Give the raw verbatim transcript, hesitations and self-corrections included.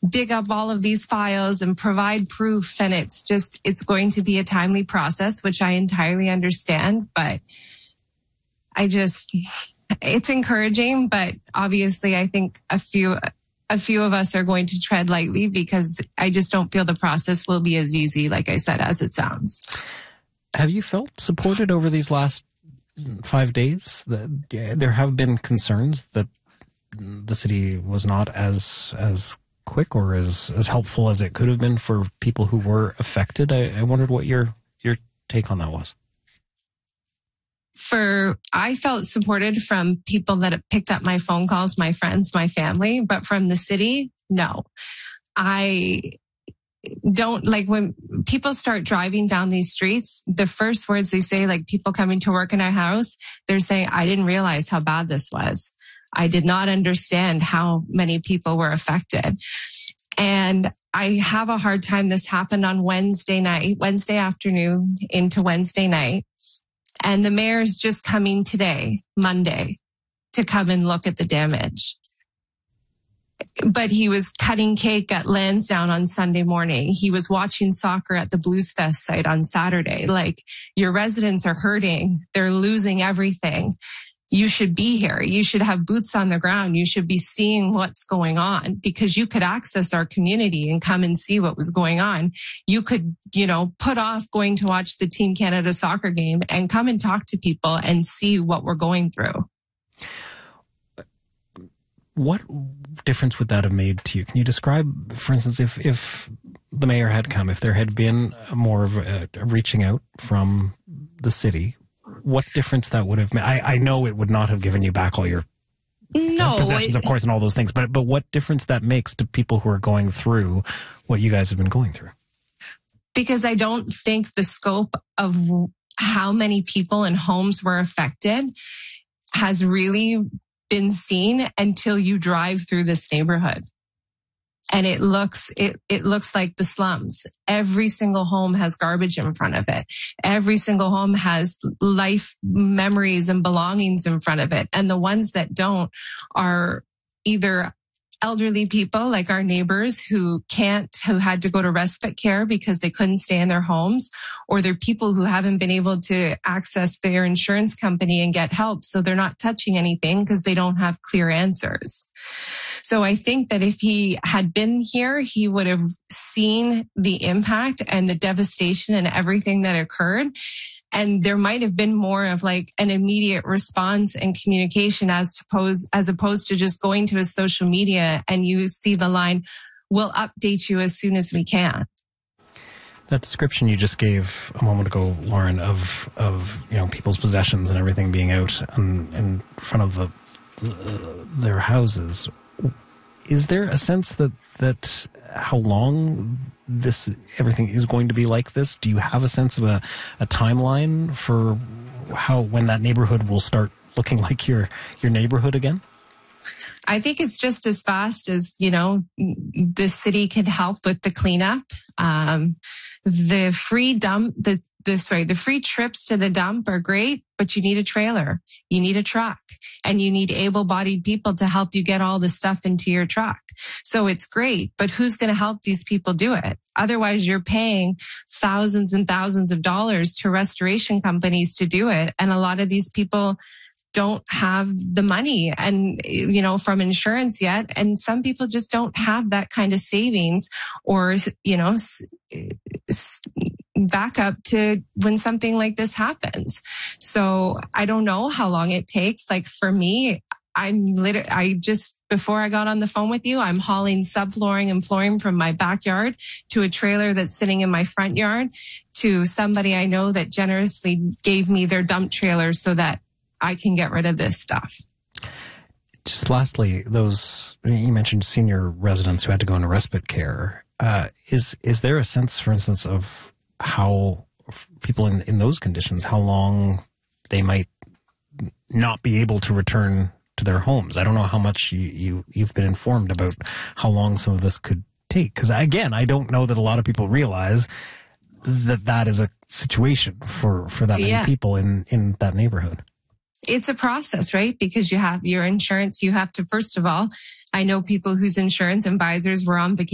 dig up all of these files and provide proof. And it's just, it's going to be a timely process, which I entirely understand. But I just, it's encouraging. But obviously, I think a few, a few of us are going to tread lightly because I just don't feel the process will be as easy, like I said, as it sounds. Have you felt supported over these last five days? There have been concerns that the city was not as as quick or as, as helpful as it could have been for people who were affected. I, I wondered what your your take on that was. For I felt supported from people that have picked up my phone calls, my friends, my family, but from the city, no. I don't like when people start driving down these streets, the first words they say, like people coming to work in our house, they're saying, I didn't realize how bad this was. I did not understand how many people were affected. And I have a hard time. This happened on Wednesday night, Wednesday afternoon into Wednesday night. And the mayor's just coming today, Monday, to come and look at the damage. But he was cutting cake at Lansdowne on Sunday morning. He was watching soccer at the Blues Fest site on Saturday. Like, your residents are hurting. They're losing everything. You should be here. You should have boots on the ground. You should be seeing what's going on because you could access our community and come and see what was going on. You could, you know, put off going to watch the Team Canada soccer game and come and talk to people and see what we're going through. What difference would that have made to you? Can you describe, for instance, if, if the mayor had come, if there had been more of a, a reaching out from the city, what difference that would have made? I, I know it would not have given you back all your no, possessions, it, of course, and all those things, but but what difference that makes to people who are going through what you guys have been going through? Because I don't think the scope of how many people and homes were affected has really been seen until you drive through this neighborhood. And it looks, it, it looks like the slums. Every single home has garbage in front of it. Every single home has life memories and belongings in front of it. And the ones that don't are either elderly people like our neighbors who can't, who had to go to respite care because they couldn't stay in their homes, or they're people who haven't been able to access their insurance company and get help. So they're not touching anything because they don't have clear answers. So I think that if he had been here, he would have seen the impact and the devastation and everything that occurred. And there might have been more of like an immediate response and communication as to pose, as opposed to just going to his social media and you see the line, we'll update you as soon as we can. That description you just gave a moment ago, Lauren, of, of, you know, people's possessions and everything being out in, in front of the, the, their houses. Is there a sense that, that how long this everything is going to be like this? Do you have a sense of a, a timeline for how, when that neighborhood will start looking like your, your neighborhood again? I think it's just as fast as, you know, the city can help with the cleanup. Um, the free dump, the, the, sorry, the free trips to the dump are great, but you need a trailer, you need a truck, and you need able-bodied people to help you get all the stuff into your truck. So it's great, but who's going to help these people do it? Otherwise, you're paying thousands and thousands of dollars to restoration companies to do it. And a lot of these people don't have the money and, you know, from insurance yet. And some people just don't have that kind of savings or, you know, backup to when something like this happens. So I don't know how long it takes. Like for me, I'm literally, I just, before I got on the phone with you, I'm hauling subflooring and flooring from my backyard to a trailer that's sitting in my front yard to somebody I know that generously gave me their dump trailer so that I can get rid of this stuff. Just lastly, those, you mentioned senior residents who had to go into respite care. Uh, is, is there a sense, for instance, of how people in, in those conditions, how long they might not be able to return to their homes? I don't know how much you, you, you've been informed about how long some of this could take. Because again, I don't know that a lot of people realize that that is a situation for, for that many yeah. people in, in that neighborhood. It's a process, right? Because you have your insurance. You have to, first of all, I know people whose insurance advisors were on vacation